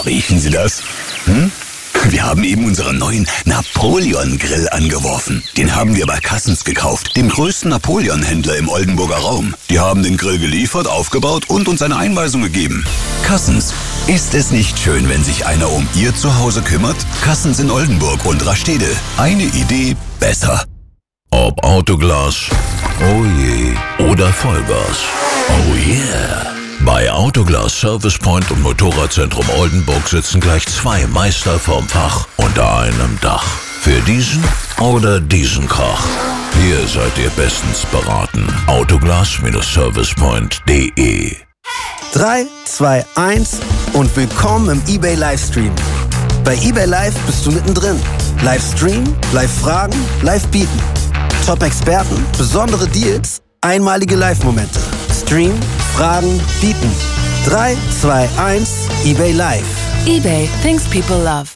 Riechen Sie das? Wir haben eben unseren neuen Napoleon-Grill angeworfen. Den haben wir bei Cassens gekauft, dem größten Napoleon-Händler im Oldenburger Raum. Die haben den Grill geliefert, aufgebaut und uns eine Einweisung gegeben. Cassens. Ist es nicht schön, wenn sich einer um Ihr Zuhause kümmert? Cassens in Oldenburg und Rastede. Eine Idee besser. Ob Autoglas, oh je, oder Vollgas, oh yeah. Bei Autoglas Service Point und Motorradzentrum Oldenburg sitzen gleich 2 Meister vom Fach unter einem Dach. Für diesen oder diesen Krach. Hier seid ihr bestens beraten. Autoglas-servicepoint.de 3, 2, 1 und willkommen im eBay Livestream. Bei eBay Live bist du mittendrin. Livestream, Live-Fragen, Live-Bieten. Top-Experten, besondere Deals, einmalige Live-Momente. Stream, Fragen, Bieten. 3, 2, 1, eBay Live. eBay, things people love.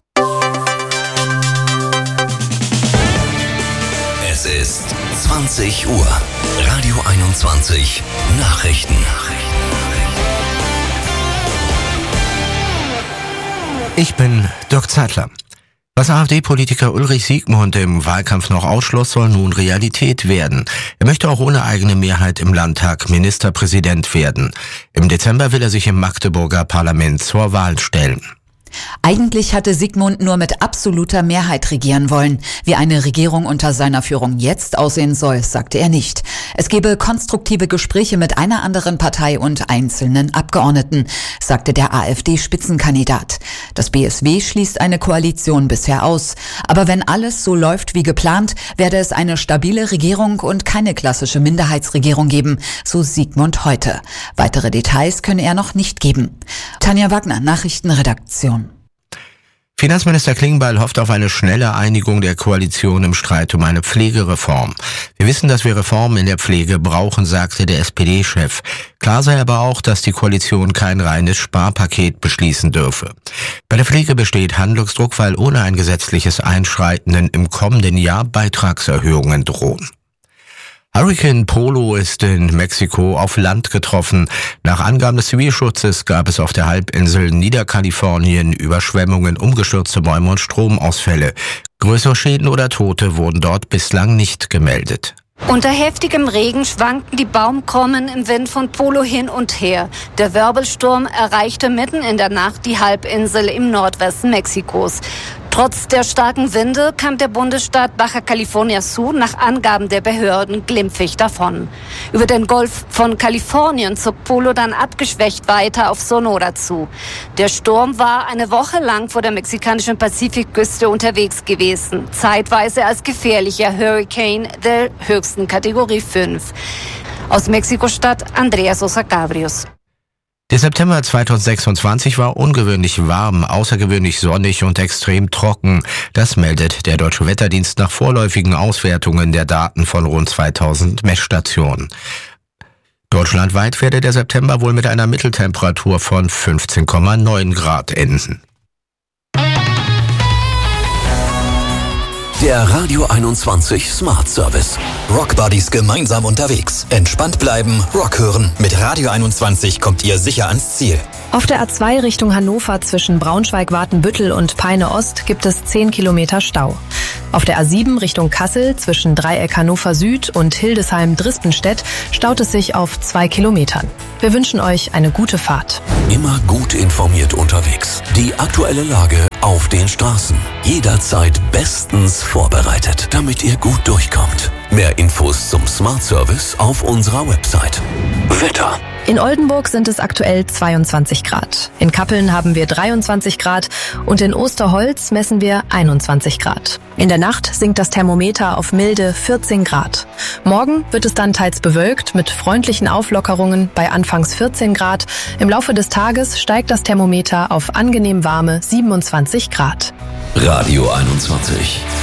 Es ist 20 Uhr. Radio 21 Nachrichten. Ich bin Dirk Zeitler. Was AfD-Politiker Ulrich Siegmund im Wahlkampf noch ausschloss, soll nun Realität werden. Er möchte auch ohne eigene Mehrheit im Landtag Ministerpräsident werden. Im Dezember will er sich im Magdeburger Parlament zur Wahl stellen. Eigentlich hatte Siegmund nur mit absoluter Mehrheit regieren wollen. Wie eine Regierung unter seiner Führung jetzt aussehen soll, sagte er nicht. Es gebe konstruktive Gespräche mit einer anderen Partei und einzelnen Abgeordneten, sagte der AfD-Spitzenkandidat. Das BSW schließt eine Koalition bisher aus. Aber wenn alles so läuft wie geplant, werde es eine stabile Regierung und keine klassische Minderheitsregierung geben, so Siegmund heute. Weitere Details könne er noch nicht geben. Tanja Wagner, Nachrichtenredaktion. Finanzminister Klingbeil hofft auf eine schnelle Einigung der Koalition im Streit um eine Pflegereform. Wir wissen, dass wir Reformen in der Pflege brauchen, sagte der SPD-Chef. Klar sei aber auch, dass die Koalition kein reines Sparpaket beschließen dürfe. Bei der Pflege besteht Handlungsdruck, weil ohne ein gesetzliches Einschreiten im kommenden Jahr Beitragserhöhungen drohen. Hurricane Polo ist in Mexiko auf Land getroffen. Nach Angaben des Zivilschutzes gab es auf der Halbinsel Niederkalifornien Überschwemmungen, umgestürzte Bäume und Stromausfälle. Größere Schäden oder Tote wurden dort bislang nicht gemeldet. Unter heftigem Regen schwankten die Baumkronen im Wind von Polo hin und her. Der Wirbelsturm erreichte mitten in der Nacht die Halbinsel im Nordwesten Mexikos. Trotz der starken Winde kam der Bundesstaat Baja California Sur nach Angaben der Behörden glimpflich davon. Über den Golf von Kalifornien zog Polo dann abgeschwächt weiter auf Sonora zu. Der Sturm war eine Woche lang vor der mexikanischen Pazifikküste unterwegs gewesen, zeitweise als gefährlicher Hurricane der höchsten Kategorie 5. Aus Mexiko-Stadt Andrea Sosa Cabrios. Der September 2026 war ungewöhnlich warm, außergewöhnlich sonnig und extrem trocken. Das meldet der Deutsche Wetterdienst nach vorläufigen Auswertungen der Daten von rund 2000 Messstationen. Deutschlandweit werde der September wohl mit einer Mitteltemperatur von 15,9 Grad enden. Der Radio 21 Smart Service. Rock Buddies gemeinsam unterwegs. Entspannt bleiben, Rock hören. Mit Radio 21 kommt ihr sicher ans Ziel. Auf der A2 Richtung Hannover zwischen Braunschweig-Watenbüttel und Peine-Ost gibt es 10 Kilometer Stau. Auf der A7 Richtung Kassel zwischen Dreieck Hannover Süd und Hildesheim-Drispenstedt staut es sich auf 2 Kilometern. Wir wünschen euch eine gute Fahrt. Immer gut informiert unterwegs. Die aktuelle Lage auf den Straßen. Jederzeit bestens vorbereitet, damit ihr gut durchkommt. Mehr Infos zum Smart Service auf unserer Website. Wetter. In Oldenburg sind es aktuell 22 Grad. In Kappeln haben wir 23 Grad und in Osterholz messen wir 21 Grad. In der Nacht sinkt das Thermometer auf milde 14 Grad. Morgen wird es dann teils bewölkt mit freundlichen Auflockerungen bei anfangs 14 Grad. Im Laufe des Tages steigt das Thermometer auf angenehm warme 27 Grad. Radio 21.